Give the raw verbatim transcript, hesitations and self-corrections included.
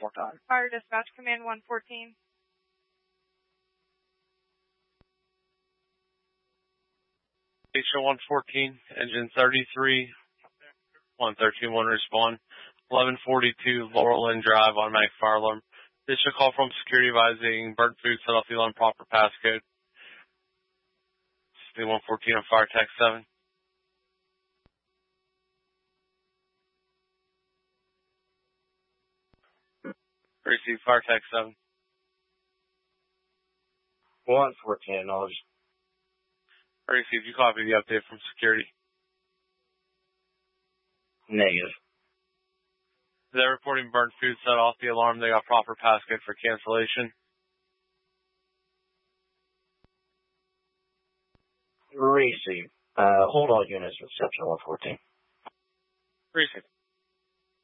more time. Fire Dispatch Command one fourteen. Station one fourteen, engine thirty-three, one thirteen one respond. eleven forty-two Laurel Lynn Drive, automatic fire alarm. This is a call from security advising burnt food, set off the alarm, proper passcode. Stay one fourteen on fire text seven. Receive fire text seven. one fourteen, knowledge. Receive, you copy the update from security. Negative. They're reporting burnt food, set off the alarm. They got proper passcode for cancellation. Receive. Uh, hold all units with section one fourteen. Receive.